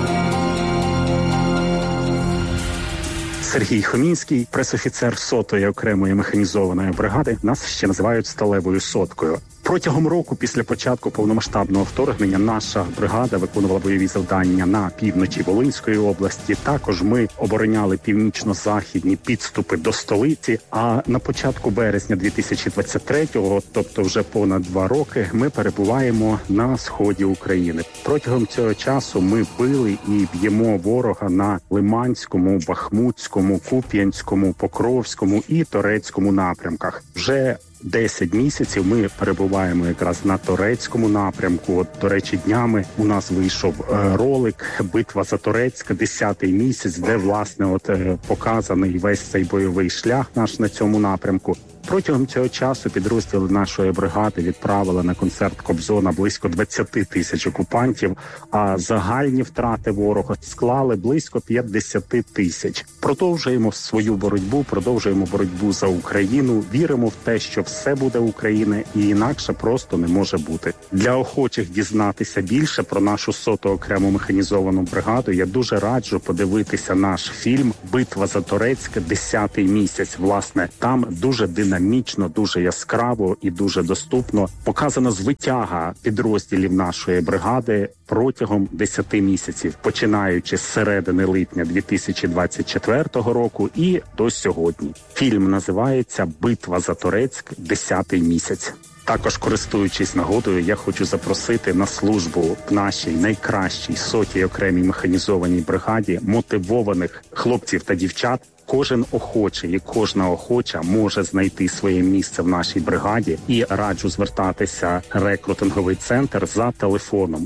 Сергій Хомінський, пресофіцер 100-ї окремої механізованої бригади, нас ще називають «сталевою соткою». Протягом року після початку повномасштабного вторгнення наша бригада виконувала бойові завдання на півночі Волинської області. Також ми обороняли північно-західні підступи до столиці. А на початку березня 2023-го, тобто вже понад 2 роки, ми перебуваємо на сході України. Протягом цього часу ми били і б'ємо ворога на Лиманському, Бахмутському, Куп'янському, Покровському і Торецькому напрямках. Вже 10 місяців ми перебуваємо якраз на Торецькому напрямку. От, до речі, днями у нас вийшов ролик «Битва за Торецьк», 10-й місяць, де, власне, показаний весь цей бойовий шлях наш на цьому напрямку. Протягом цього часу підрозділи нашої бригади відправили на концерт Кобзона близько 20 тисяч окупантів, а загальні втрати ворога склали близько 50 тисяч. Продовжуємо свою боротьбу за Україну, віримо в те, що все буде Україна і інакше просто не може бути. Для охочих дізнатися більше про нашу 100-ту окрему механізовану бригаду я дуже раджу подивитися наш фільм «Битва за Торецьк. 10-й місяць». Власне, там дуже динамічно, дуже яскраво і дуже доступно показана звитяга підрозділів нашої бригади протягом 10 місяців, починаючи з середини липня 2024 року і до сьогодні. Фільм називається «Битва за Торецьк. 10-й місяць». Також, користуючись нагодою, я хочу запросити на службу в нашій найкращій 100-й окремій механізованій бригаді мотивованих хлопців та дівчат. Кожен охочий і кожна охоча може знайти своє місце в нашій бригаді, і раджу звертатися в рекрутинговий центр за телефоном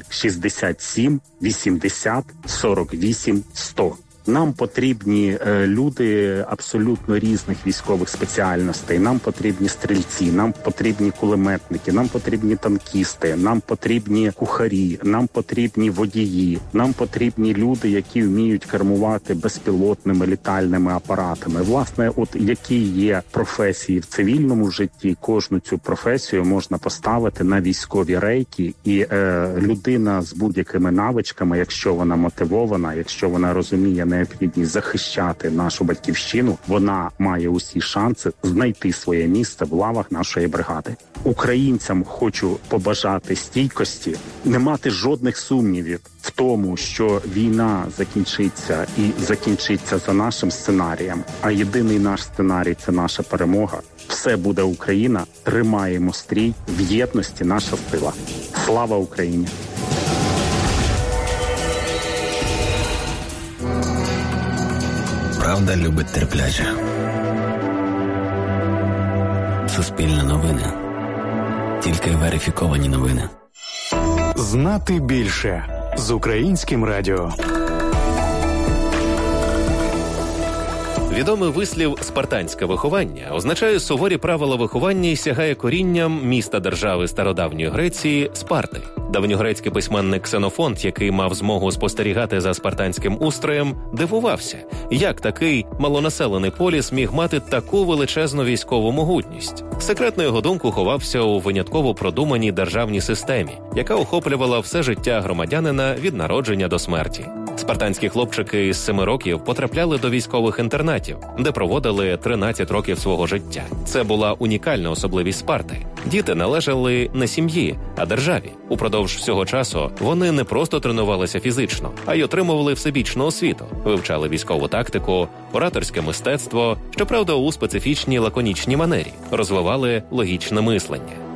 067 80 48 100. Нам потрібні люди абсолютно різних військових спеціальностей. Нам потрібні стрільці, нам потрібні кулеметники, нам потрібні танкісти, нам потрібні кухарі, нам потрібні водії, нам потрібні люди, які вміють кермувати безпілотними літальними апаратами. Власне, от які є професії в цивільному житті, кожну цю професію можна поставити на військові рейки, і людина з будь-якими навичками, якщо вона мотивована, якщо вона розуміє необхідність захищати нашу батьківщину, вона має усі шанси знайти своє місце в лавах нашої бригади. Українцям хочу побажати стійкості, не мати жодних сумнівів в тому, що війна закінчиться і закінчиться за нашим сценарієм, а єдиний наш сценарій – це наша перемога. Все буде Україна, тримаємо стрій, в єдності наша сила. Слава Україні! Правда любить терпляче. Суспільне новини. Тільки верифіковані новини. Знати більше з Українським радіо. Відомий вислів «спартанське виховання» означає суворі правила виховання і сягає корінням міста-держави стародавньої Греції – Спарти. Давньогрецький письменник Ксенофонт, який мав змогу спостерігати за спартанським устроєм, дивувався, як такий малонаселений поліс міг мати таку величезну військову могутність. Секрет, на його думку, ховався у винятково продуманій державній системі, яка охоплювала все життя громадянина від народження до смерті. Спартанські хлопчики із 7 років потрапляли до військових інтернатів, де проводили 13 років свого життя. Це була унікальна особливість Спарти. Діти належали не сім'ї, а державі. Упродовж всього часу вони не просто тренувалися фізично, а й отримували всебічну освіту, вивчали військову тактику, ораторське мистецтво, щоправда, у специфічній лаконічній манері, розвивали логічне мислення.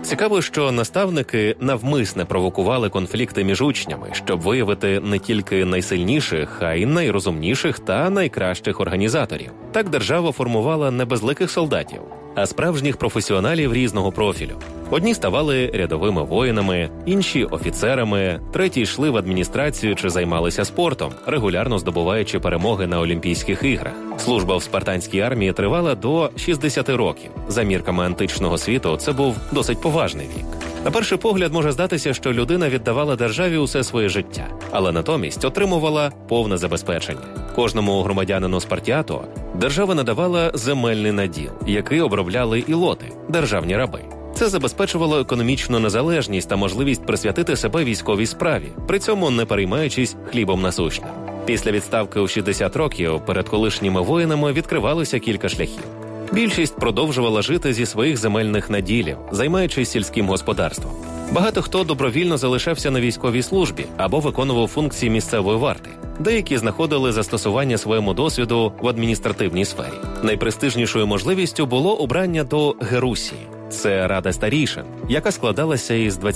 Цікаво, що наставники навмисне провокували конфлікти між учнями, щоб виявити не тільки найсильніших, а й найрозумніших та найкращих організаторів. Так держава формувала не безликих солдатів, а справжніх професіоналів різного профілю. Одні ставали рядовими воїнами, інші – офіцерами, треті йшли в адміністрацію чи займалися спортом, регулярно здобуваючи перемоги на Олімпійських іграх. Служба в спартанській армії тривала до 60 років. За мірками античного світу це був досить поважний вік. На перший погляд може здатися, що людина віддавала державі усе своє життя, але натомість отримувала повне забезпечення. Кожному громадянину Спартіату держава надавала земельний наділ, який обробляли ілоти – державні раби. Це забезпечувало економічну незалежність та можливість присвятити себе військовій справі, при цьому не переймаючись хлібом насущним. Після відставки у 60 років перед колишніми воїнами відкривалося кілька шляхів. Більшість продовжувала жити зі своїх земельних наділів, займаючись сільським господарством. Багато хто добровільно залишався на військовій службі або виконував функції місцевої варти. Деякі знаходили застосування своєму досвіду в адміністративній сфері. Найпрестижнішою можливістю було обрання до герусії. Це рада старішин, яка складалася із